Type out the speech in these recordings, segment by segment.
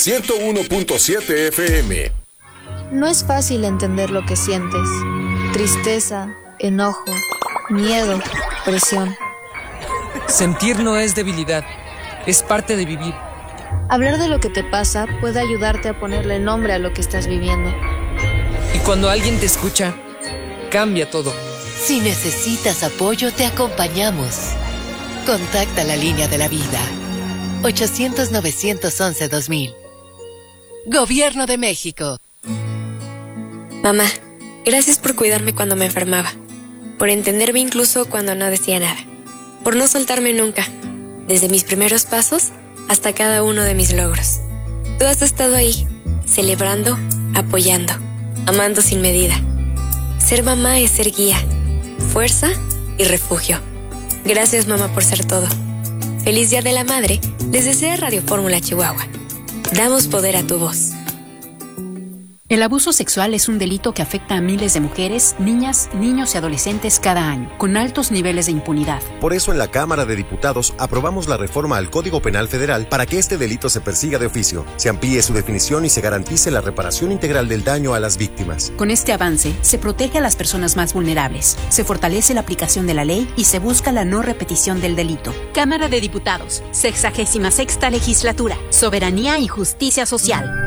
101.7 FM. No es fácil entender lo que sientes. Tristeza, enojo, miedo, presión. Sentir no es debilidad, es parte de vivir. Hablar de lo que te pasa puede ayudarte a ponerle nombre a lo que estás viviendo. Y cuando alguien te escucha, cambia todo. Si necesitas apoyo, te acompañamos. Contacta la línea de la vida. 800-911-2000. Gobierno de México. Mamá, gracias por cuidarme cuando me enfermaba, por entenderme incluso cuando no decía nada, por no soltarme nunca, desde mis primeros pasos hasta cada uno de mis logros. Tú has estado ahí, celebrando, apoyando, amando sin medida. Ser mamá es ser guía, fuerza y refugio. Gracias, mamá, por ser todo. Feliz Día de la Madre, les desea Radio Fórmula Chihuahua. Damos poder a tu voz. El abuso sexual es un delito que afecta a miles de mujeres, niñas, niños y adolescentes cada año, con altos niveles de impunidad. Por eso en la Cámara de Diputados aprobamos la reforma al Código Penal Federal para que este delito se persiga de oficio, se amplíe su definición y se garantice la reparación integral del daño a las víctimas. Con este avance, se protege a las personas más vulnerables, se fortalece la aplicación de la ley y se busca la no repetición del delito. Cámara de Diputados, 66ª Legislatura, Soberanía y Justicia Social.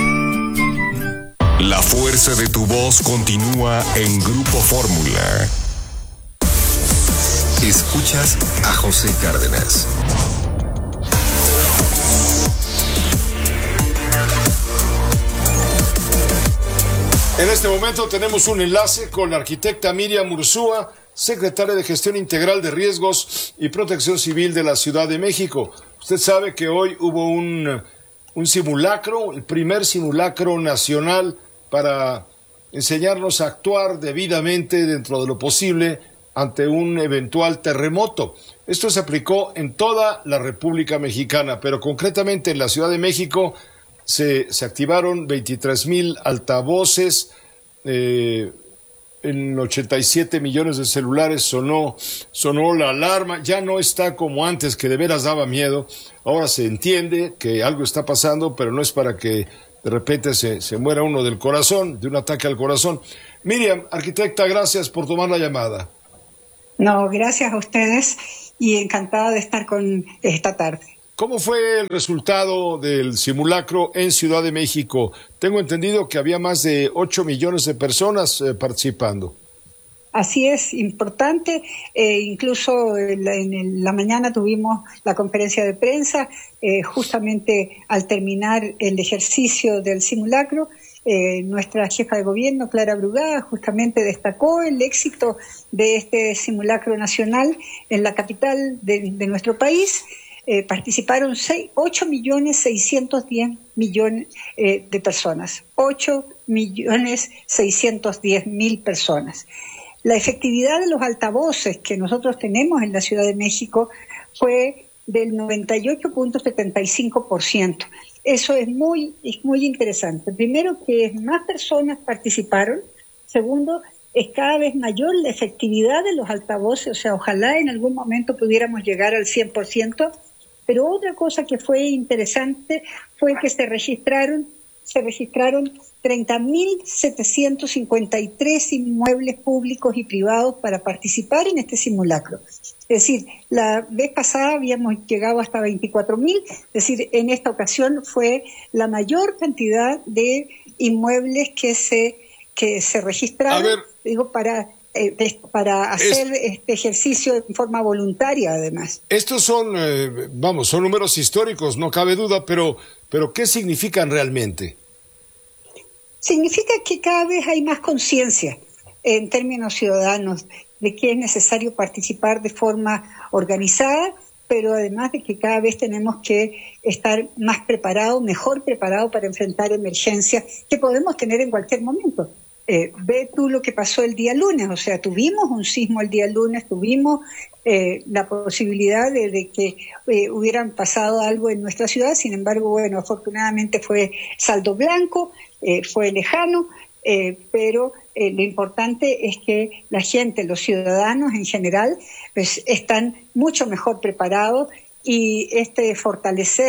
La fuerza de tu voz continúa en Grupo Fórmula. Escuchas a José Cárdenas. En este momento tenemos un enlace con la arquitecta Miriam Ursúa, secretaria de Gestión Integral de Riesgos y Protección Civil de la Ciudad de México. Usted sabe que hoy hubo un simulacro, el primer simulacro nacional para enseñarnos a actuar debidamente dentro de lo posible ante un eventual terremoto. Esto se aplicó en toda la República Mexicana, pero concretamente en la Ciudad de México se activaron 23,000 altavoces, en 87 millones de celulares sonó la alarma. Ya no está como antes, que de veras daba miedo. Ahora se entiende que algo está pasando, pero no es para que de repente se muera uno del corazón, de un ataque al corazón. Miriam, arquitecta, gracias por tomar la llamada. No, gracias a ustedes y encantada de estar con esta tarde. ¿Cómo fue el resultado del simulacro en Ciudad de México? Tengo entendido que había más de 8 millones de personas participando. Así es, importante. Incluso en la mañana tuvimos la conferencia de prensa, justamente al terminar el ejercicio del simulacro. Nuestra jefa de gobierno, Clara Brugada, justamente destacó el éxito de este simulacro nacional en la capital de nuestro país. Participaron 8.610.000 de personas, 8.610.000 personas. La efectividad de los altavoces que nosotros tenemos en la Ciudad de México fue del 98.75%. Eso es muy interesante. Primero, que más personas participaron. Segundo, es cada vez mayor la efectividad de los altavoces. O sea, ojalá en algún momento pudiéramos llegar al 100%. Pero otra cosa que fue interesante fue que se registraron 30.753 inmuebles públicos y privados para participar en este simulacro. Es decir, la vez pasada habíamos llegado hasta 24.000, es decir, en esta ocasión fue la mayor cantidad de inmuebles que se registraron, para hacer este ejercicio en forma voluntaria, además. Estos son números históricos, no cabe duda, pero ¿qué significan realmente? Significa que cada vez hay más conciencia en términos ciudadanos de que es necesario participar de forma organizada, pero además de que cada vez tenemos que estar más preparados, mejor preparados para enfrentar emergencias que podemos tener en cualquier momento. Ve tú lo que pasó el día lunes, o sea, tuvimos un sismo el día lunes, tuvimos la posibilidad de que hubieran pasado algo en nuestra ciudad. Sin embargo, bueno, afortunadamente fue saldo blanco, fue lejano, pero lo importante es que la gente, los ciudadanos en general, pues están mucho mejor preparados, y fortalecer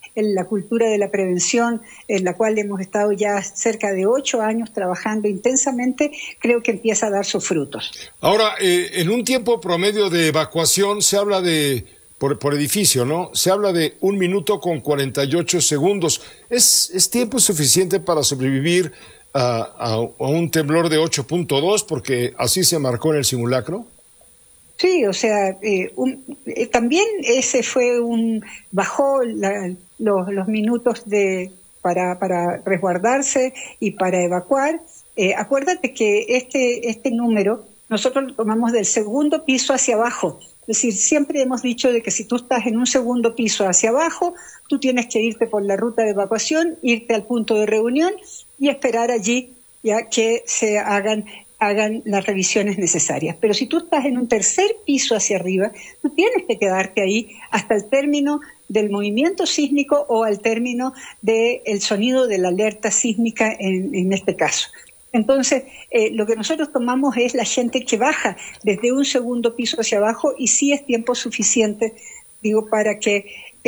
en la cultura de la prevención, en la cual hemos estado ya cerca de 8 años trabajando intensamente, creo que empieza a dar sus frutos. Ahora, en un tiempo promedio de evacuación se habla de, por edificio, ¿no? Se habla de 1 minuto con 48 segundos. ¿Es tiempo suficiente para sobrevivir a un temblor de 8.2, porque así se marcó en el simulacro? Sí, o sea, también ese fue bajó los minutos para resguardarse y para evacuar. Acuérdate que este número nosotros lo tomamos del segundo piso hacia abajo. Es decir, siempre hemos dicho de que si tú estás en un segundo piso hacia abajo, tú tienes que irte por la ruta de evacuación, irte al punto de reunión y esperar allí ya que se hagan las revisiones necesarias. Pero si tú estás en un tercer piso hacia arriba, tú tienes que quedarte ahí hasta el término del movimiento sísmico o al término del sonido de la alerta sísmica en este caso. Entonces, lo que nosotros tomamos es la gente que baja desde un segundo piso hacia abajo y sí es tiempo suficiente, digo, para que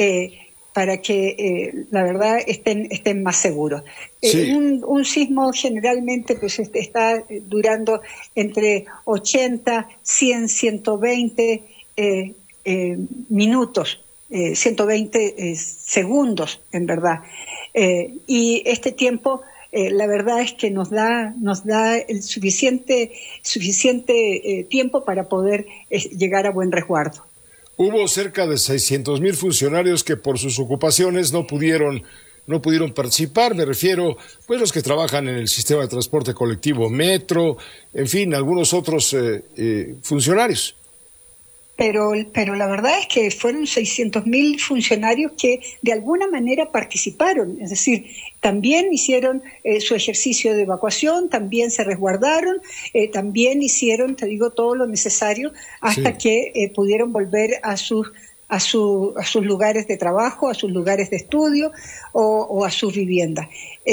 la verdad estén más seguros. Sí. Un sismo generalmente pues está durando entre 80, 100, 120 minutos, 120 segundos, en verdad. Y este tiempo, la verdad es que nos da el suficiente tiempo para poder llegar a buen resguardo. Hubo cerca de 600,000 funcionarios que por sus ocupaciones no pudieron participar. Me refiero, pues, los que trabajan en el sistema de transporte colectivo Metro, en fin, algunos otros funcionarios. Pero la verdad es que fueron 600,000 funcionarios que de alguna manera participaron, es decir, también hicieron su ejercicio de evacuación, también se resguardaron, también hicieron, te digo, todo lo necesario hasta que pudieron volver a sus lugares de trabajo, a sus lugares de estudio o a sus viviendas.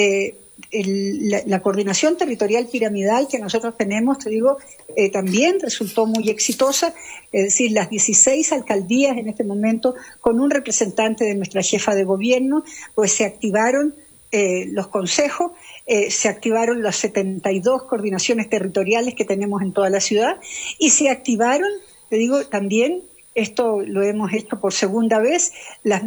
La coordinación territorial piramidal que nosotros tenemos, te digo, también resultó muy exitosa, es decir, las 16 alcaldías en este momento, con un representante de nuestra jefa de gobierno, pues se activaron los consejos, se activaron las 72 coordinaciones territoriales que tenemos en toda la ciudad y se activaron, te digo, también, esto lo hemos hecho por segunda vez, los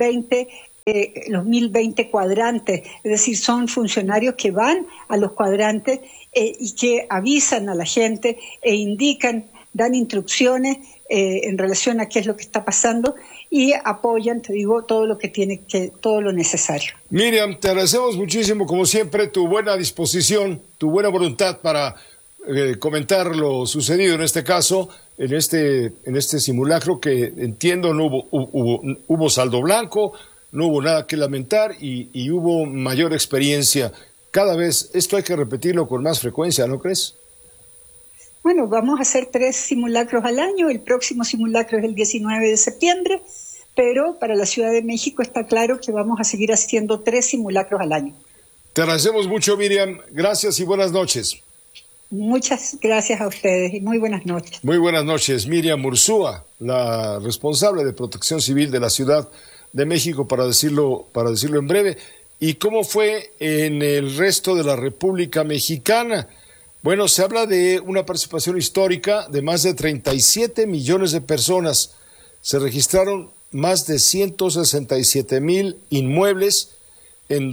1020 cuadrantes, es decir, son funcionarios que van a los cuadrantes y que avisan a la gente e indican, dan instrucciones en relación a qué es lo que está pasando y apoyan, te digo, todo lo necesario. Miriam, te agradecemos muchísimo, como siempre, tu buena disposición, tu buena voluntad para comentar lo sucedido en este caso, en este simulacro que entiendo no hubo saldo blanco, no hubo nada que lamentar y hubo mayor experiencia. Cada vez esto hay que repetirlo con más frecuencia, ¿no crees? Bueno, vamos a hacer 3 simulacros al año. El próximo simulacro es el 19 de septiembre, pero para la Ciudad de México está claro que vamos a seguir haciendo 3 simulacros al año. Te agradecemos mucho, Miriam. Gracias y buenas noches. Muchas gracias a ustedes y muy buenas noches. Muy buenas noches. Miriam Mursúa, la responsable de Protección Civil de la Ciudad de México, para decirlo en breve. ¿Y cómo fue en el resto de la República Mexicana? Bueno, se habla de una participación histórica de más de 37 millones de personas. Se registraron más de 167,000 inmuebles en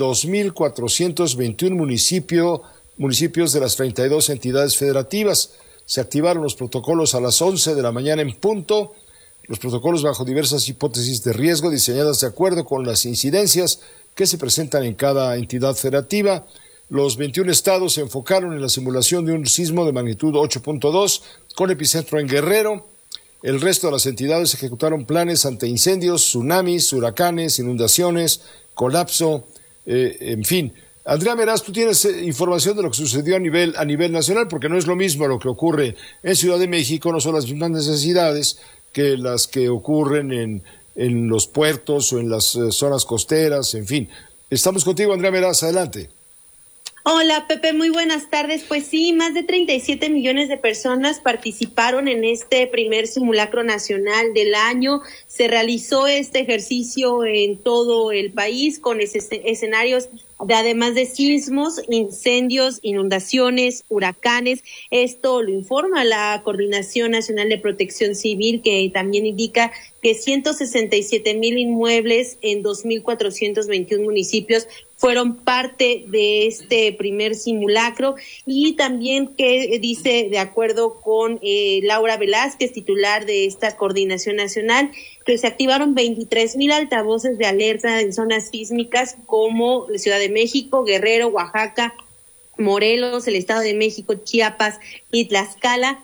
2,421 municipios de las 32 entidades federativas. Se activaron los protocolos a las 11 de la mañana en punto. Los protocolos bajo diversas hipótesis de riesgo diseñadas de acuerdo con las incidencias que se presentan en cada entidad federativa. Los 21 estados se enfocaron en la simulación de un sismo de magnitud 8.2 con epicentro en Guerrero. El resto de las entidades ejecutaron planes ante incendios, tsunamis, huracanes, inundaciones, colapso, en fin. Andrea Meraz, tú tienes información de lo que sucedió a nivel nacional, porque no es lo mismo lo que ocurre en Ciudad de México, no son las mismas necesidades que las que ocurren en los puertos o en las zonas costeras, en fin. Estamos contigo, Andrea Meraz, adelante. Hola Pepe, muy buenas tardes. Pues sí, más de 37 millones de personas participaron en este primer simulacro nacional del año. Se realizó este ejercicio en todo el país con escenarios además de sismos, incendios, inundaciones, huracanes. Esto lo informa la Coordinación Nacional de Protección Civil, que también indica que 167,000 inmuebles en 2,421 municipios fueron parte de este primer simulacro, y también que dice, de acuerdo con Laura Velázquez, titular de esta Coordinación Nacional, que se activaron 23,000 altavoces de alerta en zonas sísmicas como Ciudad de México, Guerrero, Oaxaca, Morelos, el Estado de México, Chiapas y Tlaxcala.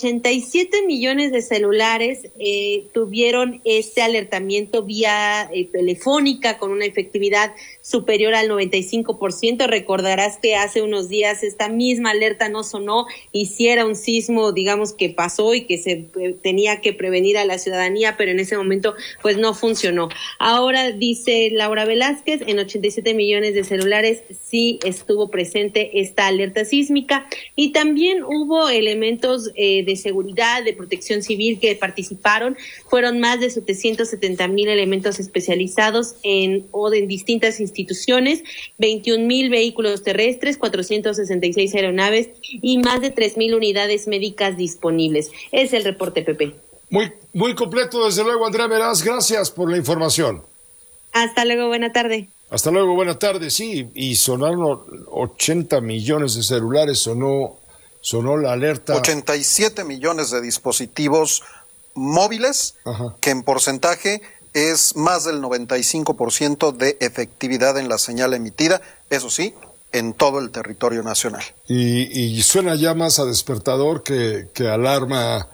87 millones de celulares tuvieron este alertamiento vía telefónica con una efectividad superior al 95%. Recordarás que hace unos días esta misma alerta no sonó y sí era un sismo, digamos, que pasó y que se tenía que prevenir a la ciudadanía, pero en ese momento pues no funcionó. Ahora, dice Laura Velázquez, en 87 millones de celulares sí estuvo presente esta alerta sísmica, y también hubo elementos de seguridad, de protección civil que participaron. Fueron más de 770,000 elementos especializados en distintas instituciones, 21,000 vehículos terrestres, 466 aeronaves y más de 3,000 unidades médicas disponibles. Es el reporte, Pepe. Muy completo, desde luego, Andrea Meraz. Gracias por la información. Hasta luego, buena tarde. Hasta luego, buena tarde. Sí, y sonaron 80 millones de celulares, sonó la alerta. 87 millones de dispositivos móviles, que en porcentaje es más del 95% de efectividad en la señal emitida, eso sí, en todo el territorio nacional. Y suena ya más a despertador que alarma.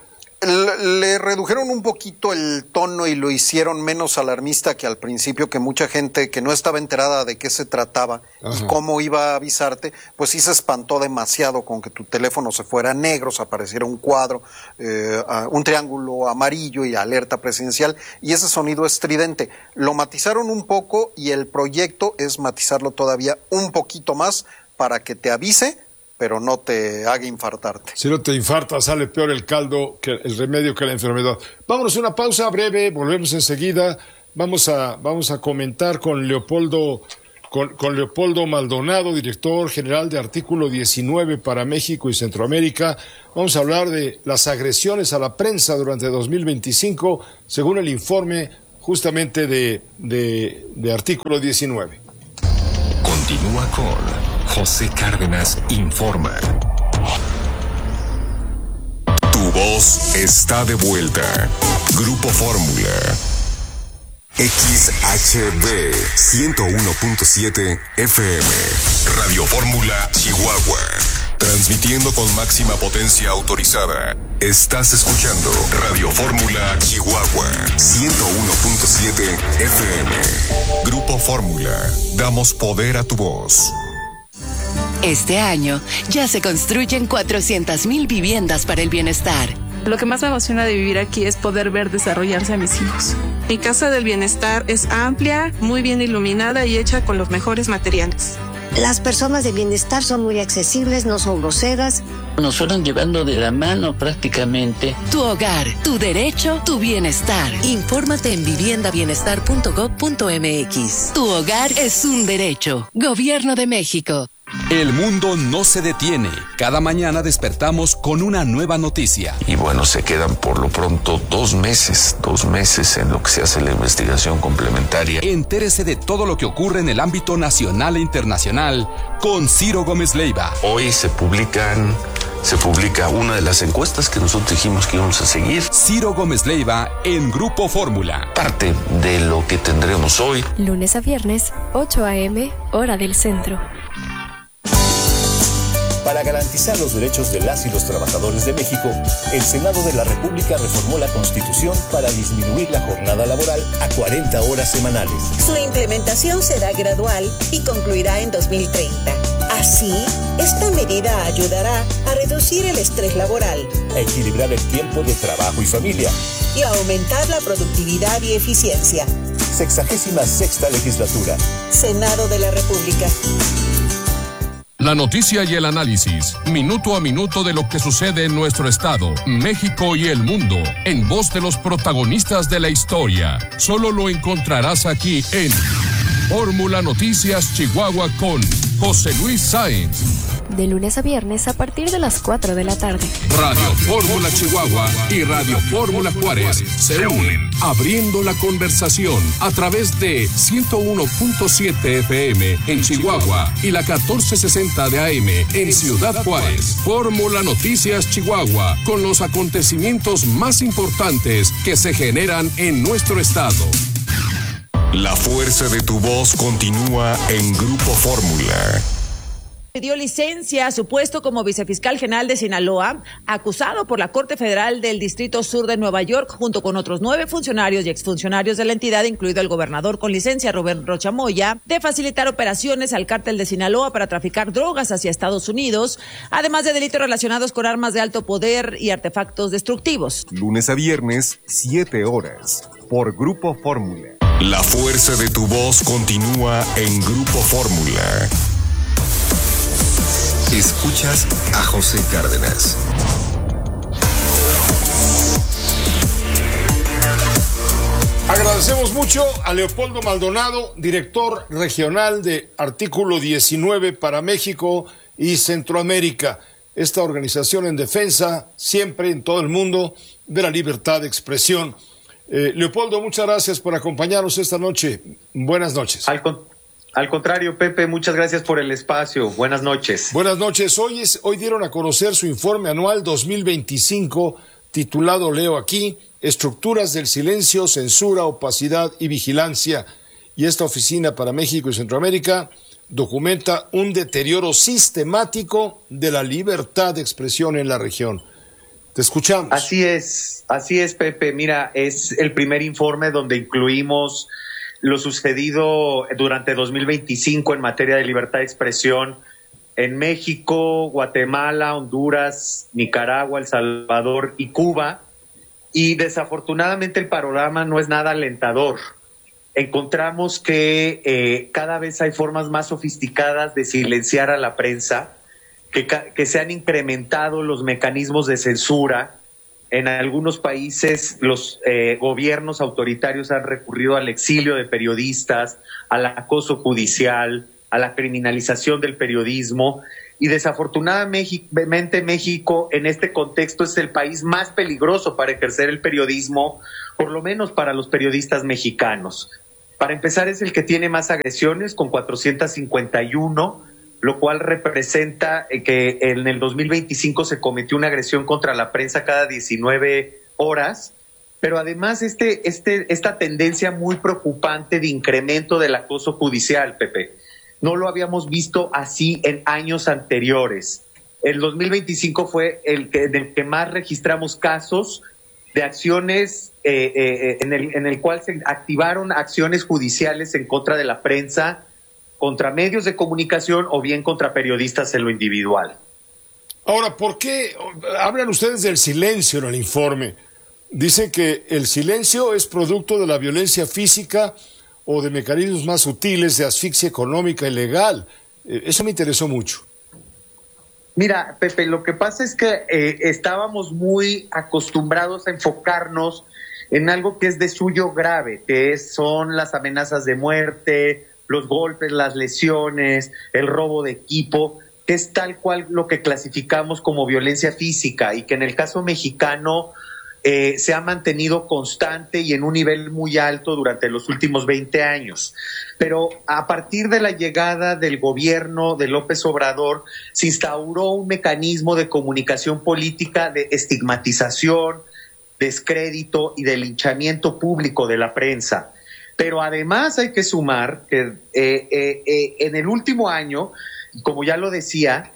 Le redujeron un poquito el tono y lo hicieron menos alarmista que al principio, que mucha gente que no estaba enterada de qué se trataba y cómo iba a avisarte, pues sí se espantó demasiado con que tu teléfono se fuera negro, se apareciera un cuadro, un triángulo amarillo y alerta presidencial, y ese sonido estridente. Lo matizaron un poco y el proyecto es matizarlo todavía un poquito más para que te avise, pero no te haga infartarte. Si no te infartas, sale peor el caldo, que el remedio, que la enfermedad. Vámonos a una pausa breve, volvemos enseguida. Vamos a comentar con Leopoldo Maldonado, director general de Artículo 19 para México y Centroamérica. Vamos a hablar de las agresiones a la prensa durante 2025, según el informe justamente de Artículo 19. Continúa con José Cárdenas Informa. Tu voz está de vuelta. Grupo Fórmula. XHB 101.7 FM. Radio Fórmula Chihuahua. Transmitiendo con máxima potencia autorizada. Estás escuchando Radio Fórmula Chihuahua 101.7 FM. Grupo Fórmula. Damos poder a tu voz. Este año ya se construyen 400,000 viviendas para el bienestar. Lo que más me emociona de vivir aquí es poder ver desarrollarse a mis hijos. Mi casa del bienestar es amplia, muy bien iluminada y hecha con los mejores materiales. Las personas de bienestar son muy accesibles, no son groseras. Nos fueron llevando de la mano prácticamente. Tu hogar, tu derecho, tu bienestar. Infórmate en viviendabienestar.gov.mx. Tu hogar es un derecho. Gobierno de México. El mundo no se detiene. Cada mañana despertamos con una nueva noticia. Y bueno, se quedan por lo pronto 2 meses en lo que se hace la investigación complementaria. Entérese de todo lo que ocurre en el ámbito nacional e internacional con Ciro Gómez Leiva. Hoy se publica una de las encuestas que nosotros dijimos que íbamos a seguir. Ciro Gómez Leiva en Grupo Fórmula. Parte de lo que tendremos hoy. Lunes a viernes, 8 a.m., hora del centro. Para garantizar los derechos de las y los trabajadores de México, el Senado de la República reformó la Constitución para disminuir la jornada laboral a 40 horas semanales. Su implementación será gradual y concluirá en 2030. Así, esta medida ayudará a reducir el estrés laboral, a equilibrar el tiempo de trabajo y familia y a aumentar la productividad y eficiencia. 66ª legislatura. Senado de la República. La noticia y el análisis, minuto a minuto de lo que sucede en nuestro estado, México y el mundo, en voz de los protagonistas de la historia. Solo lo encontrarás aquí en Fórmula Noticias Chihuahua con José Luis Sáenz. De lunes a viernes a partir de las 4 de la tarde. Radio Fórmula Chihuahua y Radio Fórmula Juárez se unen, abriendo la conversación a través de 101.7 FM en Chihuahua y la 1460 de AM en Ciudad Juárez. Fórmula Noticias Chihuahua, con los acontecimientos más importantes que se generan en nuestro estado. La fuerza de tu voz continúa en Grupo Fórmula. Dio licencia a su puesto como vicefiscal general de Sinaloa, acusado por la Corte Federal del Distrito Sur de Nueva York, junto con otros 9 funcionarios y exfuncionarios de la entidad, incluido el gobernador con licencia, Rubén Rocha Moya, de facilitar operaciones al cártel de Sinaloa para traficar drogas hacia Estados Unidos, además de delitos relacionados con armas de alto poder y artefactos destructivos. Lunes a viernes, 7 horas, por Grupo Fórmula. La fuerza de tu voz continúa en Grupo Fórmula. Escuchas a José Cárdenas. Agradecemos mucho a Leopoldo Maldonado, director regional de Artículo 19 para México y Centroamérica. Esta organización en defensa, siempre en todo el mundo, de la libertad de expresión. Leopoldo, muchas gracias por acompañarnos esta noche. Buenas noches. Al contrario, Pepe, muchas gracias por el espacio. Buenas noches. Buenas noches. Hoy dieron a conocer su informe anual 2025, titulado, leo aquí, Estructuras del silencio, censura, opacidad y vigilancia. Y esta oficina para México y Centroamérica documenta un deterioro sistemático de la libertad de expresión en la región. Te escuchamos. Así es, Pepe. Mira, es el primer informe donde incluimos lo sucedido durante 2025 en materia de libertad de expresión en México, Guatemala, Honduras, Nicaragua, El Salvador y Cuba. Y desafortunadamente el panorama no es nada alentador. Encontramos que cada vez hay formas más sofisticadas de silenciar a la prensa, que se han incrementado los mecanismos de censura. En algunos países los gobiernos autoritarios han recurrido al exilio de periodistas, al acoso judicial, a la criminalización del periodismo, y desafortunadamente México en este contexto es el país más peligroso para ejercer el periodismo, por lo menos para los periodistas mexicanos. Para empezar, es el que tiene más agresiones, con 451, lo cual representa que en el 2025 se cometió una agresión contra la prensa cada 19 horas, pero además esta tendencia muy preocupante de incremento del acoso judicial, Pepe. No lo habíamos visto así en años anteriores. El 2025 fue en el que más registramos casos de acciones en el cual se activaron acciones judiciales en contra de la prensa, contra medios de comunicación o bien contra periodistas en lo individual. Ahora, ¿por qué hablan ustedes del silencio en el informe? Dicen que el silencio es producto de la violencia física o de mecanismos más sutiles de asfixia económica y legal. Eso me interesó mucho. Mira, Pepe, lo que pasa es que estábamos muy acostumbrados a enfocarnos en algo que es de suyo grave, que son las amenazas de muerte, los golpes, las lesiones, el robo de equipo, que es tal cual lo que clasificamos como violencia física y que en el caso mexicano se ha mantenido constante y en un nivel muy alto durante los últimos 20 años. Pero a partir de la llegada del gobierno de López Obrador, se instauró un mecanismo de comunicación política de estigmatización, descrédito y de linchamiento público de la prensa. Pero además hay que sumar que en el último año, como ya lo decía,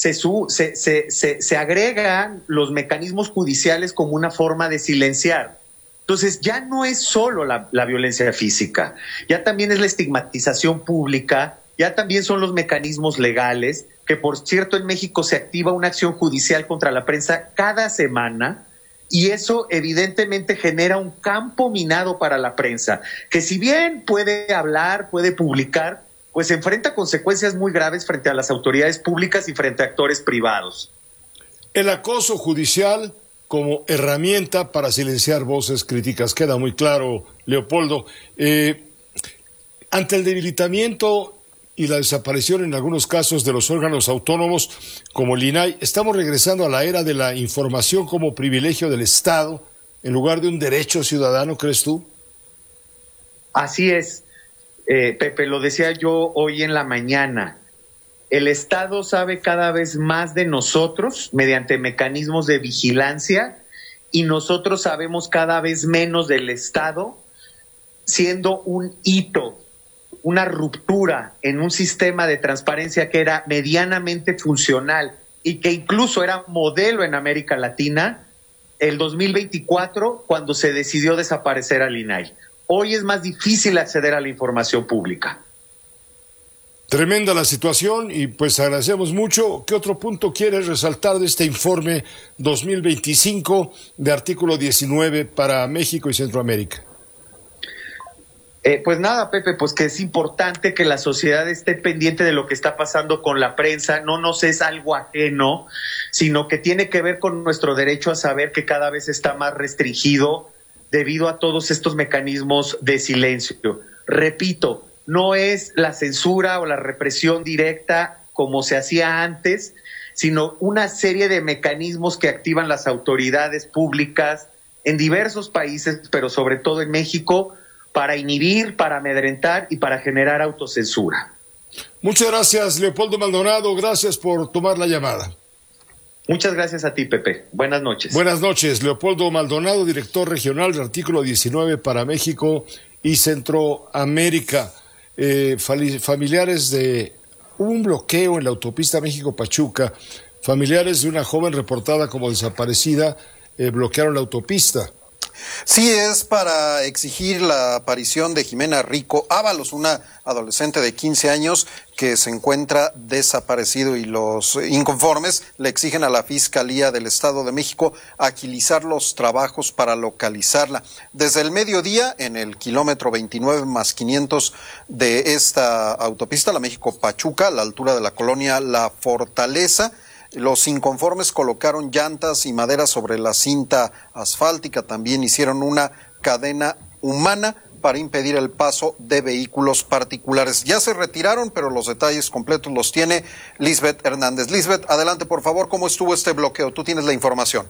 se agregan los mecanismos judiciales como una forma de silenciar. Entonces ya no es solo la violencia física, ya también es la estigmatización pública, ya también son los mecanismos legales, que por cierto en México se activa una acción judicial contra la prensa cada semana, y eso evidentemente genera un campo minado para la prensa, que si bien puede hablar, puede publicar, pues enfrenta consecuencias muy graves frente a las autoridades públicas y frente a actores privados. El acoso judicial como herramienta para silenciar voces críticas, queda muy claro, Leopoldo. Ante el debilitamiento y la desaparición en algunos casos de los órganos autónomos como el INAI, ¿estamos regresando a la era de la información como privilegio del Estado en lugar de un derecho ciudadano, crees tú? Así es, Pepe, lo decía yo hoy en la mañana. El Estado sabe cada vez más de nosotros mediante mecanismos de vigilancia y nosotros sabemos cada vez menos del Estado, siendo un hito, una ruptura en un sistema de transparencia que era medianamente funcional y que incluso era modelo en América Latina, el 2024, cuando se decidió desaparecer al INAI. Hoy es más difícil acceder a la información pública. Tremenda la situación y pues agradecemos mucho. ¿Qué otro punto quieres resaltar de este informe 2025 de artículo 19 para México y Centroamérica? Pues nada, Pepe, pues que es importante que la sociedad esté pendiente de lo que está pasando con la prensa. No nos es algo ajeno, sino que tiene que ver con nuestro derecho a saber que cada vez está más restringido debido a todos estos mecanismos de silencio. Repito, no es la censura o la represión directa como se hacía antes, sino una serie de mecanismos que activan las autoridades públicas en diversos países, pero sobre todo en México, para inhibir, para amedrentar y para generar autocensura. Muchas gracias, Leopoldo Maldonado. Gracias por tomar la llamada. Muchas gracias a ti, Pepe. Buenas noches. Buenas noches. Leopoldo Maldonado, director regional del artículo 19 para México y Centroamérica. Familiares de un bloqueo en la autopista México-Pachuca. Familiares de una joven reportada como desaparecida bloquearon la autopista. Sí, es para exigir la aparición de Jimena Rico Ábalos, una adolescente de 15 años que se encuentra desaparecido, y los inconformes le exigen a la Fiscalía del Estado de México agilizar los trabajos para localizarla. Desde el mediodía, en el kilómetro 29 más 500 de esta autopista, la México-Pachuca, a la altura de la colonia La Fortaleza, los inconformes colocaron llantas y madera sobre la cinta asfáltica. También hicieron una cadena humana para impedir el paso de vehículos particulares. Ya se retiraron, pero los detalles completos los tiene Lisbeth Hernández. Lisbeth, adelante, por favor. ¿Cómo estuvo este bloqueo? Tú tienes la información.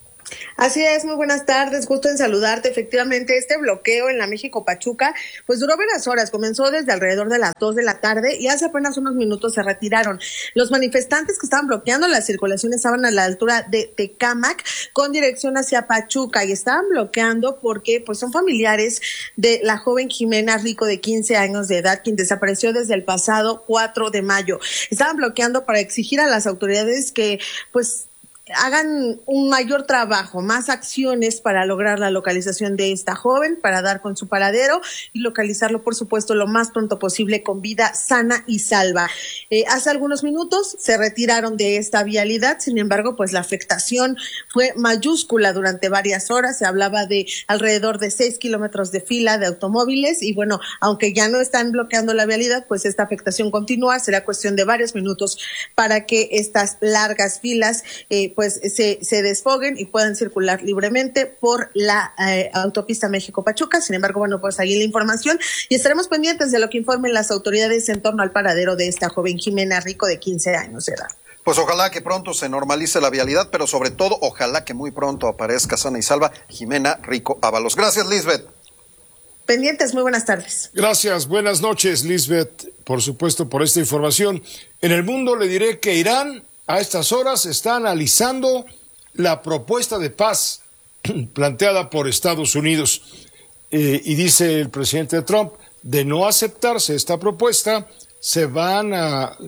Así es, muy buenas tardes, gusto en saludarte. Efectivamente, este bloqueo en la México-Pachuca, pues duró varias horas, comenzó desde alrededor de las 2 de la tarde y hace apenas unos minutos se retiraron. Los manifestantes que estaban bloqueando la circulación estaban a la altura de Tecámac con dirección hacia Pachuca y estaban bloqueando porque pues son familiares de la joven Jimena Rico de 15 años de edad, quien desapareció desde el pasado 4 de mayo. Estaban bloqueando para exigir a las autoridades que pues hagan un mayor trabajo, más acciones para lograr la localización de esta joven, para dar con su paradero y localizarlo, por supuesto, lo más pronto posible con vida sana y salva. Hace algunos minutos se retiraron de esta vialidad, sin embargo, pues la afectación fue mayúscula durante varias horas. Se hablaba de alrededor de 6 kilómetros de fila de automóviles y bueno, aunque ya no están bloqueando la vialidad, pues esta afectación continúa. Será cuestión de varios minutos para que estas largas filas pues se desfoguen y puedan circular libremente por la autopista México-Pachuca. Sin embargo, bueno, pues ahí la información y estaremos pendientes de lo que informen las autoridades en torno al paradero de esta joven Jimena Rico de 15 años de edad. Pues ojalá que pronto se normalice la vialidad, pero sobre todo ojalá que muy pronto aparezca sana y salva Jimena Rico Ábalos. Gracias, Lisbeth. Pendientes, muy buenas tardes. Gracias, buenas noches, Lisbeth, por supuesto, por esta información. En el mundo le diré que Irán a estas horas está analizando la propuesta de paz planteada por Estados Unidos. Y dice el presidente Trump, de no aceptarse esta propuesta, se van a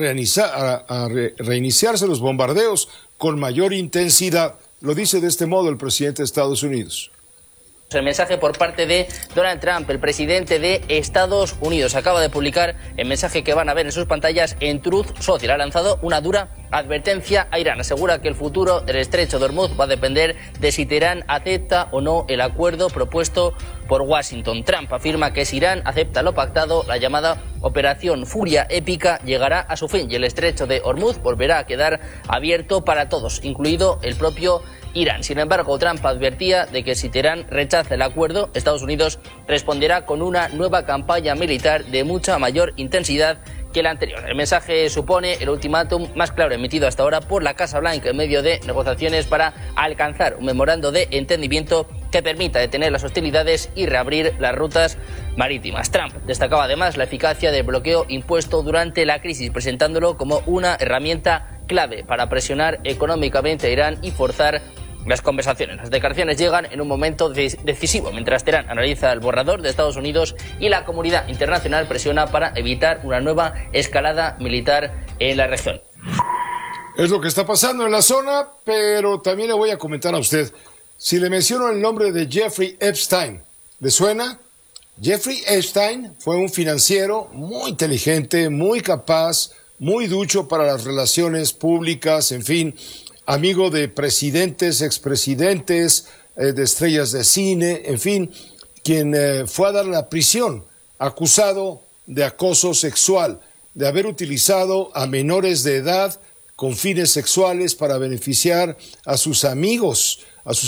reiniciarse los bombardeos con mayor intensidad. Lo dice de este modo el presidente de Estados Unidos. El mensaje por parte de Donald Trump, el presidente de Estados Unidos, acaba de publicar el mensaje que van a ver en sus pantallas en Truth Social. Ha lanzado una dura advertencia a Irán. Asegura que el futuro del estrecho de Hormuz va a depender de si Teherán acepta o no el acuerdo propuesto por Washington. Trump afirma que si Irán acepta lo pactado, la llamada Operación Furia Épica llegará a su fin y el estrecho de Hormuz volverá a quedar abierto para todos, incluido el propio Irán. Sin embargo, Trump advertía de que si Teherán rechaza el acuerdo, Estados Unidos responderá con una nueva campaña militar de mucha mayor intensidad que la anterior. El mensaje supone el ultimátum más claro emitido hasta ahora por la Casa Blanca en medio de negociaciones para alcanzar un memorando de entendimiento que permita detener las hostilidades y reabrir las rutas marítimas. Trump destacaba además la eficacia del bloqueo impuesto durante la crisis, presentándolo como una herramienta clave para presionar económicamente a Irán y forzar las conversaciones. Las declaraciones llegan en un momento decisivo, mientras Teherán analiza el borrador de Estados Unidos y la comunidad internacional presiona para evitar una nueva escalada militar en la región. Es lo que está pasando en la zona, pero también le voy a comentar a usted. Si le menciono el nombre de Jeffrey Epstein, ¿le suena? Jeffrey Epstein fue un financiero muy inteligente, muy capaz, muy ducho para las relaciones públicas, en fin, amigo de presidentes, expresidentes, de estrellas de cine, en fin, quien fue a dar la prisión, acusado de acoso sexual, de haber utilizado a menores de edad con fines sexuales para beneficiar a sus amigos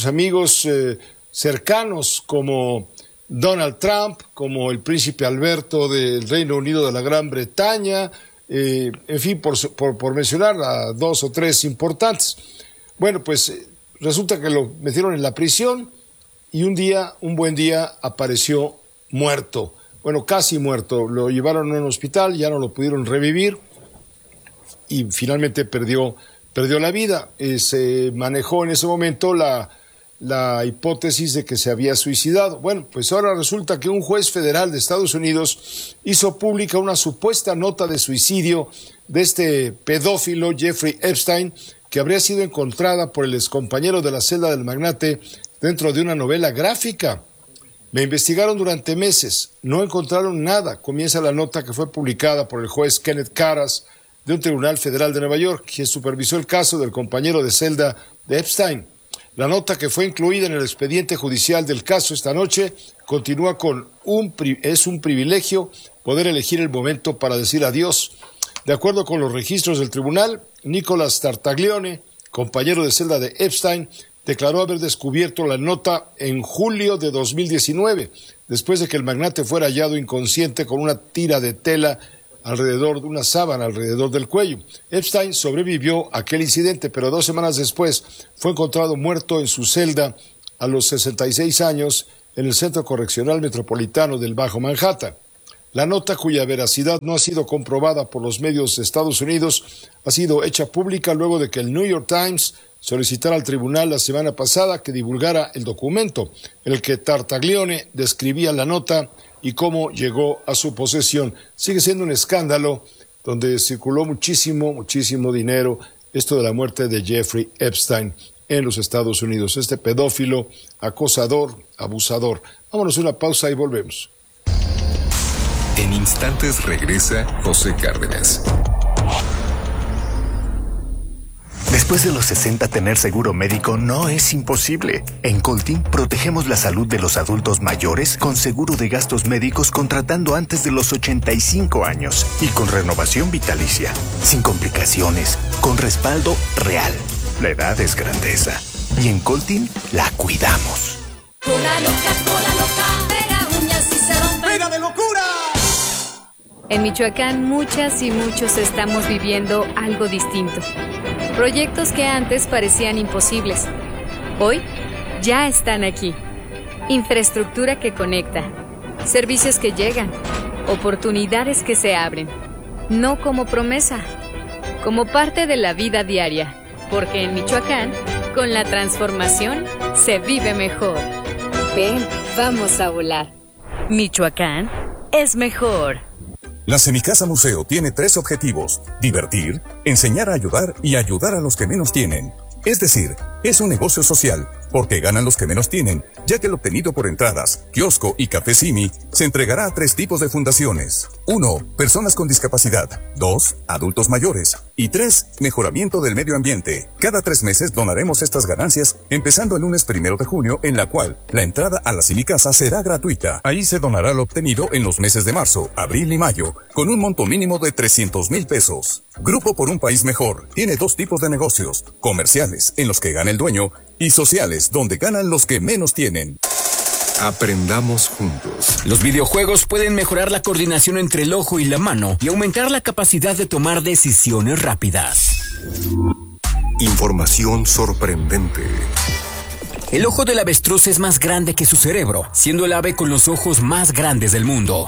cercanos como Donald Trump, como el príncipe Alberto del Reino Unido de la Gran Bretaña, en fin, por mencionar a dos o tres importantes. Bueno, pues resulta que lo metieron en la prisión y un buen día, apareció muerto. Bueno, casi muerto. Lo llevaron a un hospital, ya no lo pudieron revivir y finalmente perdió la vida. Se manejó en ese momento la hipótesis de que se había suicidado. Bueno, pues ahora resulta que un juez federal de Estados Unidos hizo pública una supuesta nota de suicidio de este pedófilo Jeffrey Epstein, que habría sido encontrada por el excompañero de la celda del magnate dentro de una novela gráfica. Me investigaron durante meses, no encontraron nada. Comienza la nota que fue publicada por el juez Kenneth Caras de un tribunal federal de Nueva York, quien supervisó el caso del compañero de celda de Epstein. La nota que fue incluida en el expediente judicial del caso esta noche continúa con es un privilegio poder elegir el momento para decir adiós. De acuerdo con los registros del tribunal, Nicholas Tartaglione, compañero de celda de Epstein, declaró haber descubierto la nota en julio de 2019, después de que el magnate fuera hallado inconsciente con una tira de tela alrededor de una sábana alrededor del cuello. Epstein sobrevivió a aquel incidente, pero 2 semanas después fue encontrado muerto en su celda a los 66 años en el Centro Correccional Metropolitano del Bajo Manhattan. La nota, cuya veracidad no ha sido comprobada por los medios de Estados Unidos, ha sido hecha pública luego de que el New York Times solicitara al tribunal la semana pasada que divulgara el documento en el que Tartaglione describía la nota y cómo llegó a su posesión. Sigue siendo un escándalo donde circuló muchísimo dinero, esto de la muerte de Jeffrey Epstein en los Estados Unidos, este pedófilo, acosador, abusador. Vámonos a una pausa y volvemos. En instantes regresa José Cárdenas. Después de los 60, tener seguro médico no es imposible. En Coltin protegemos la salud de los adultos mayores con seguro de gastos médicos contratando antes de los 85 años y con renovación vitalicia, sin complicaciones, con respaldo real. La edad es grandeza y en Coltin la cuidamos. Cola loca, pega uñas y se rompe. ¡Pega de locura! En Michoacán, muchas y muchos estamos viviendo algo distinto. Proyectos que antes parecían imposibles, hoy ya están aquí. Infraestructura que conecta, servicios que llegan, oportunidades que se abren. No como promesa, como parte de la vida diaria. Porque en Michoacán, con la transformación, se vive mejor. Ven, vamos a volar. Michoacán es mejor. La Semicasa Museo tiene 3 objetivos: divertir, enseñar a ayudar y ayudar a los que menos tienen. Es decir, es un negocio social, porque ganan los que menos tienen, ya que el obtenido por entradas, kiosco y café Simi se entregará a 3 tipos de fundaciones. 1. Personas con discapacidad. 2. Adultos mayores. Y 3. Mejoramiento del medio ambiente. Cada 3 meses donaremos estas ganancias, empezando el lunes 1 de junio, en la cual la entrada a la Simicasa será gratuita. Ahí se donará lo obtenido en los meses de marzo, abril y mayo, con un monto mínimo de 300,000 pesos. Grupo por un país mejor tiene 2 tipos de negocios: comerciales, en los que gana el dueño, y sociales, donde ganan los que menos tienen. Aprendamos juntos. Los videojuegos pueden mejorar la coordinación entre el ojo y la mano y aumentar la capacidad de tomar decisiones rápidas. Información sorprendente. El ojo del avestruz es más grande que su cerebro, siendo el ave con los ojos más grandes del mundo.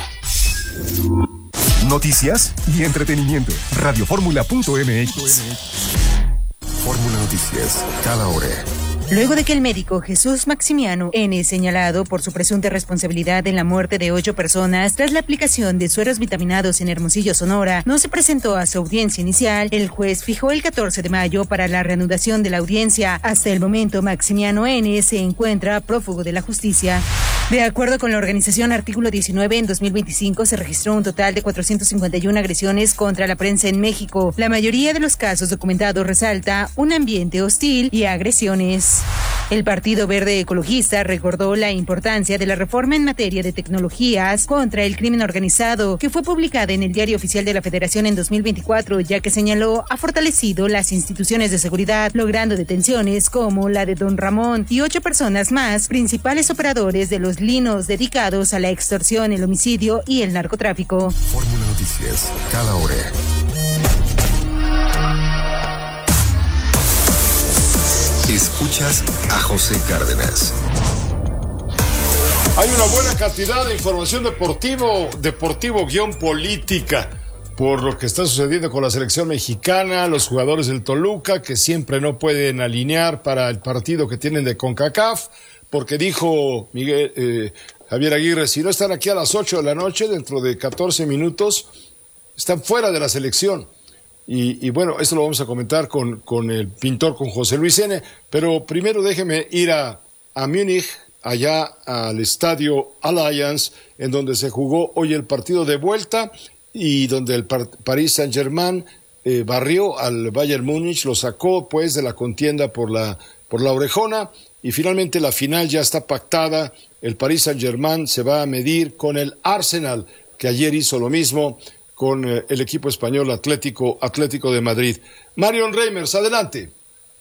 Noticias y entretenimiento. Radioformula.mx. Fórmula Noticias, cada hora. Luego de que el médico Jesús Maximiano N., señalado por su presunta responsabilidad en la muerte de 8 personas tras la aplicación de sueros vitaminados en Hermosillo, Sonora, no se presentó a su audiencia inicial, el juez fijó el 14 de mayo para la reanudación de la audiencia. Hasta el momento, Maximiano N. se encuentra prófugo de la justicia. De acuerdo con la organización Artículo 19, en 2025 se registró un total de 451 agresiones contra la prensa en México. La mayoría de los casos documentados resalta un ambiente hostil y agresiones. El Partido Verde Ecologista recordó la importancia de la reforma en materia de tecnologías contra el crimen organizado, que fue publicada en el Diario Oficial de la Federación en 2024, ya que señaló ha fortalecido las instituciones de seguridad, logrando detenciones como la de Don Ramón y 8 personas más, principales operadores de los linos dedicados a la extorsión, el homicidio y el narcotráfico. Fórmula Noticias, cada hora. Escuchas a José Cárdenas. Hay una buena cantidad de información deportivo-política por lo que está sucediendo con la selección mexicana, los jugadores del Toluca que siempre no pueden alinear para el partido que tienen de CONCACAF, porque dijo Javier Aguirre, si no están aquí a las 8 de la noche, dentro de 14 minutos, están fuera de la selección. Y bueno, esto lo vamos a comentar con el pintor, con José Luis N. Pero primero déjeme ir a Múnich, allá al estadio Allianz, en donde se jugó hoy el partido de vuelta y donde el Paris Saint-Germain barrió al Bayern Múnich, lo sacó pues de la contienda por la orejona, y finalmente la final ya está pactada. El Paris Saint-Germain se va a medir con el Arsenal, que ayer hizo lo mismo con el equipo español Atlético de Madrid. Marion Reimers, adelante.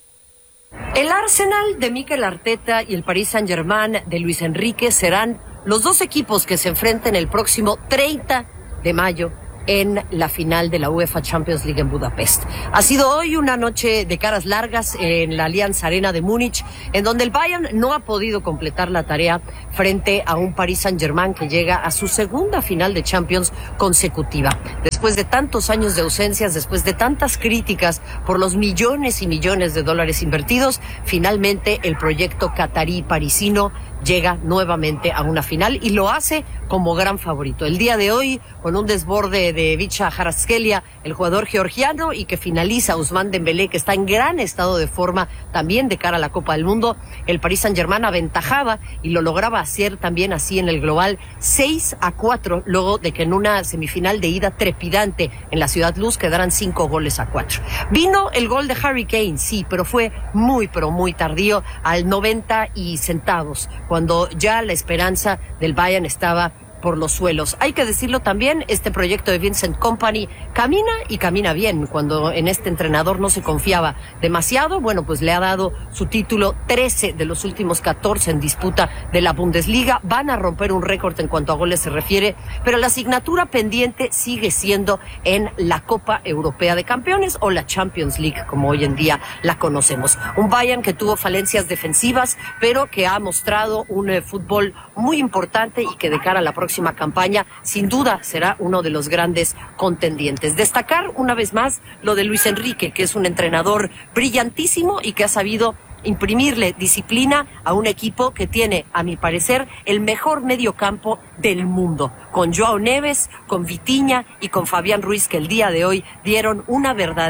El Arsenal de Mikel Arteta y el Paris Saint-Germain de Luis Enrique serán los 2 equipos que se enfrenten el próximo 30 de mayo en la final de la UEFA Champions League en Budapest. Ha sido hoy una noche de caras largas en la Allianz Arena de Múnich, en donde el Bayern no ha podido completar la tarea frente a un Paris Saint-Germain que llega a su segunda final de Champions consecutiva. Después de tantos años de ausencias, después de tantas críticas por los millones y millones de dólares invertidos, finalmente el proyecto catarí parisino llega nuevamente a una final y lo hace como gran favorito. El día de hoy, con un desborde de Vicha Kvaratskhelia, el jugador georgiano, y que finaliza Ousmane Dembélé, que está en gran estado de forma también de cara a la Copa del Mundo, el Paris Saint-Germain aventajaba y lo lograba hacer también así en el global 6-4, luego de que en una semifinal de ida trepidante en la Ciudad Luz quedaran 5-4. Vino el gol de Harry Kane, sí, pero fue muy tardío, al 90 y centavos, cuando ya la esperanza del Bayern estaba por los suelos. Hay que decirlo también, este proyecto de Vincent Kompany camina y camina bien. Cuando en este entrenador no se confiaba demasiado, bueno, pues le ha dado su título 13 de los últimos 14 en disputa de la Bundesliga. Van a romper un récord en cuanto a goles se refiere, pero la asignatura pendiente sigue siendo en la Copa Europea de Campeones, o la Champions League, como hoy en día la conocemos. Un Bayern que tuvo falencias defensivas, pero que ha mostrado un fútbol muy importante y que de cara a la próxima campaña sin duda será uno de los grandes contendientes. Destacar una vez más lo de Luis Enrique, que es un entrenador brillantísimo y que ha sabido imprimirle disciplina a un equipo que tiene, a mi parecer, el mejor mediocampo del mundo, con Joao Neves, con Vitinha y con Fabián Ruiz, que el día de hoy dieron una verdadera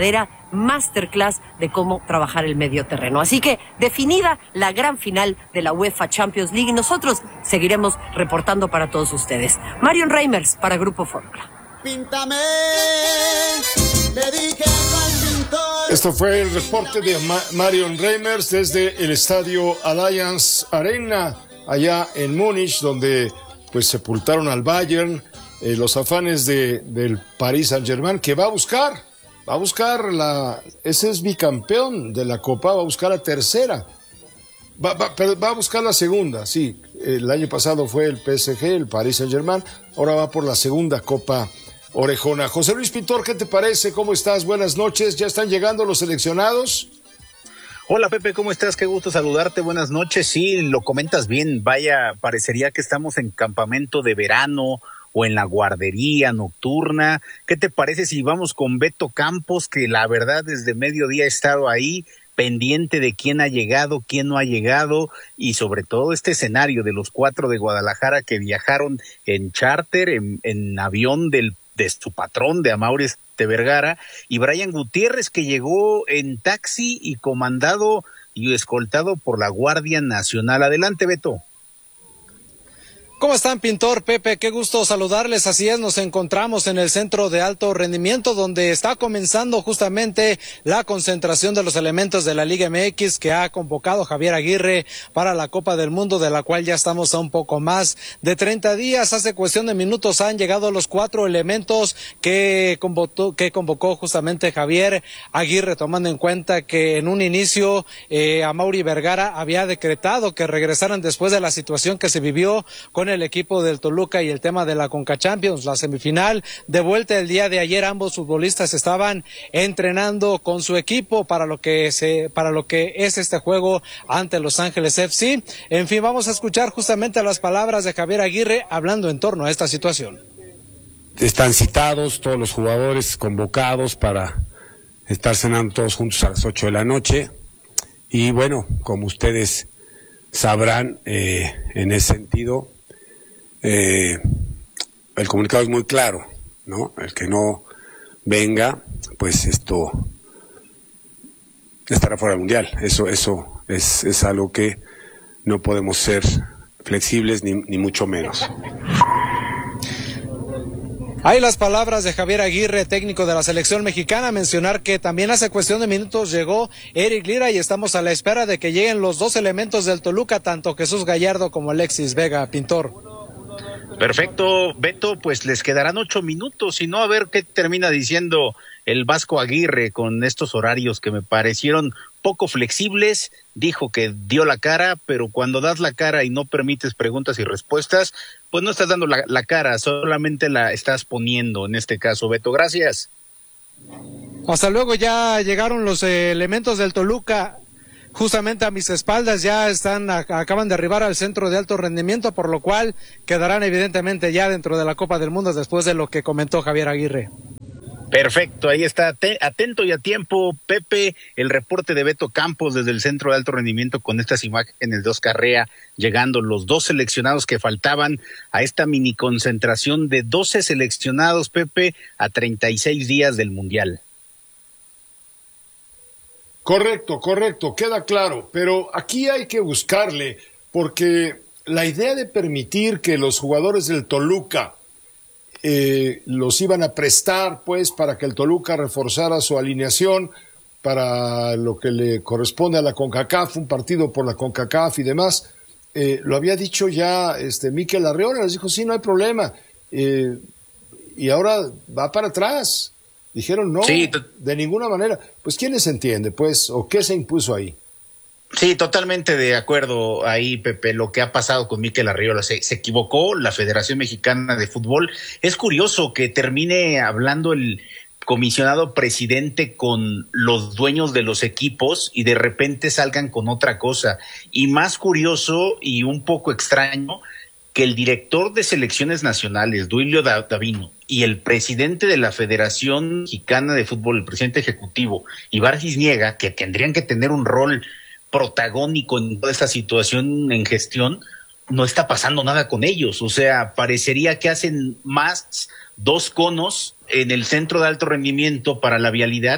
masterclass de cómo trabajar el medio terreno. Así que definida la gran final de la UEFA Champions League y nosotros seguiremos reportando para todos ustedes. Marion Reimers para Grupo Fórmula. Píntame, le dije al pintor. Esto fue el reporte de Marion Reimers desde el estadio Allianz Arena, allá en Múnich, donde pues sepultaron al Bayern, los afanes del Paris Saint-Germain, que va a buscar ese es bicampeón de la Copa, va a buscar la tercera, va a buscar la segunda, sí, el año pasado fue el PSG, el Paris Saint-Germain, ahora va por la segunda Copa Orejona. José Luis Pintor, ¿qué te parece? ¿Cómo estás? Buenas noches. ¿Ya están llegando los seleccionados? Hola Pepe, ¿cómo estás? Qué gusto saludarte, buenas noches. Sí, lo comentas bien, vaya, parecería que estamos en campamento de verano o en la guardería nocturna. ¿Qué te parece si vamos con Beto Campos, que la verdad desde mediodía ha estado ahí, pendiente de quién ha llegado, quién no ha llegado, y sobre todo este escenario de los 4 de Guadalajara que viajaron en charter, en avión de su patrón, de Amaury Vergara, y Brian Gutiérrez, que llegó en taxi y comandado y escoltado por la Guardia Nacional. Adelante, Beto. ¿Cómo están, Pintor, Pepe? Qué gusto saludarles. Así es, nos encontramos en el Centro de Alto Rendimiento, donde está comenzando justamente la concentración de los elementos de la Liga MX que ha convocado Javier Aguirre para la Copa del Mundo, de la cual ya estamos a un poco más de 30 días. Hace cuestión de minutos han llegado los 4 elementos que convocó justamente Javier Aguirre, tomando en cuenta que en un inicio Amaury Vergara había decretado que regresaran después de la situación que se vivió con el equipo del Toluca y el tema de la Conca Champions, la semifinal de vuelta el día de ayer. Ambos futbolistas estaban entrenando con su equipo para lo que es este juego ante Los Ángeles FC. En fin, vamos a escuchar justamente las palabras de Javier Aguirre hablando en torno a esta situación. Están citados todos los jugadores convocados para estar cenando todos juntos a las 8 de la noche y bueno, como ustedes sabrán, en ese sentido el comunicado es muy claro, ¿no? El que no venga, pues esto estará fuera del Mundial. Eso es algo que no podemos ser flexibles ni mucho menos. Hay las palabras de Javier Aguirre, técnico de la selección mexicana. Mencionar que también hace cuestión de minutos llegó Eric Lira y estamos a la espera de que lleguen los 2 elementos del Toluca, tanto Jesús Gallardo como Alexis Vega. Pintor. Perfecto, Beto, pues les quedarán 8 minutos y no a ver qué termina diciendo el Vasco Aguirre con estos horarios que me parecieron poco flexibles. Dijo que dio la cara, pero cuando das la cara y no permites preguntas y respuestas, pues no estás dando la cara, solamente la estás poniendo en este caso. Beto, gracias. Hasta luego, ya llegaron los elementos del Toluca. Justamente a mis espaldas ya acaban de arribar al Centro de Alto Rendimiento, por lo cual quedarán evidentemente ya dentro de la Copa del Mundo después de lo que comentó Javier Aguirre. Perfecto, ahí está, atento y a tiempo, Pepe, el reporte de Beto Campos desde el Centro de Alto Rendimiento con estas imágenes de Oscar Rea, llegando los 2 seleccionados que faltaban a esta mini concentración de 12 seleccionados, Pepe, a 36 días del Mundial. Correcto, queda claro, pero aquí hay que buscarle, porque la idea de permitir que los jugadores del Toluca los iban a prestar, pues, para que el Toluca reforzara su alineación para lo que le corresponde a la CONCACAF, un partido por la CONCACAF y demás, lo había dicho ya Mikel Arriola, les dijo, sí, no hay problema, y ahora va para atrás. Dijeron no, sí, de ninguna manera. Pues ¿quién les entiende, pues? ¿O qué se impuso ahí? Sí, totalmente de acuerdo ahí, Pepe, lo que ha pasado con Mikel Arriola. Se equivocó la Federación Mexicana de Fútbol. Es curioso que termine hablando el comisionado presidente con los dueños de los equipos y de repente salgan con otra cosa. Y más curioso y un poco extraño que el director de selecciones nacionales, Duilio Davino, y el presidente de la Federación Mexicana de Fútbol, el presidente ejecutivo, Ibar Cisniega, que tendrían que tener un rol protagónico en toda esta situación en gestión, no está pasando nada con ellos. O sea, parecería que hacen más 2 conos en el Centro de Alto Rendimiento para la vialidad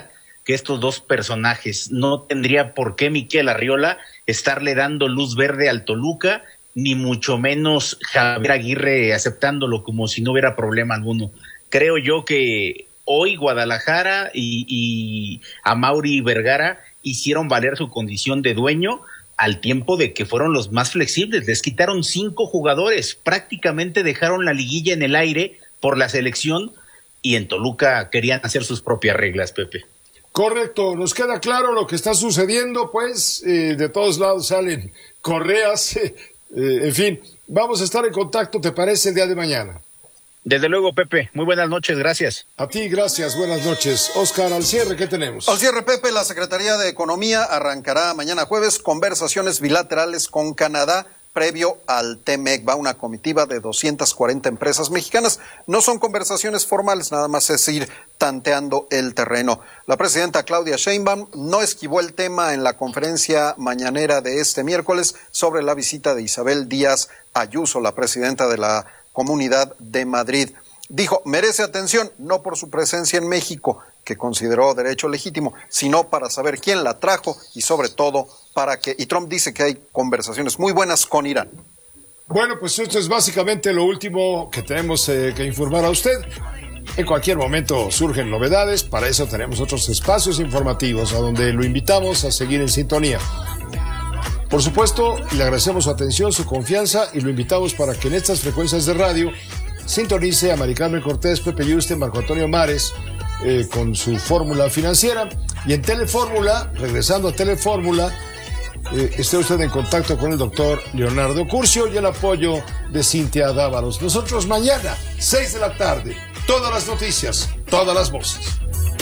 que estos dos personajes. No tendría por qué Mikel Arriola estarle dando luz verde al Toluca, ni mucho menos Javier Aguirre aceptándolo como si no hubiera problema alguno. Creo yo que hoy Guadalajara y Amaury Vergara hicieron valer su condición de dueño al tiempo de que fueron los más flexibles. Les quitaron 5 jugadores, prácticamente dejaron la liguilla en el aire por la selección, y en Toluca querían hacer sus propias reglas, Pepe. Correcto, nos queda claro lo que está sucediendo, pues de todos lados salen correas, en fin, vamos a estar en contacto, ¿te parece, el día de mañana? Desde luego, Pepe, muy buenas noches, gracias. A ti, gracias, buenas noches. Oscar, al cierre, ¿qué tenemos? Al cierre, Pepe, la Secretaría de Economía arrancará mañana jueves conversaciones bilaterales con Canadá previo al TEMEC. Va una comitiva de 240 empresas mexicanas. No son conversaciones formales, nada más es ir tanteando el terreno. La presidenta Claudia Sheinbaum no esquivó el tema en la conferencia mañanera de este miércoles sobre la visita de Isabel Díaz Ayuso, la presidenta de la Comunidad de Madrid. Dijo, merece atención, no por su presencia en México, que consideró derecho legítimo, sino para saber quién la trajo y sobre todo para que... Y Trump dice que hay conversaciones muy buenas con Irán. Bueno, pues esto es básicamente lo último que tenemos que informar a usted. En cualquier momento surgen novedades, para eso tenemos otros espacios informativos a donde lo invitamos a seguir en sintonía. Por supuesto, le agradecemos su atención, su confianza y lo invitamos para que en estas frecuencias de radio sintonice a Mari Carmen Cortés, Pepe Yuste, Marco Antonio Mares con su fórmula financiera, y en Telefórmula, regresando a Telefórmula, esté usted en contacto con el doctor Leonardo Curcio y el apoyo de Cintia Dávalos. Nosotros mañana, 6 de la tarde, todas las noticias, todas las voces.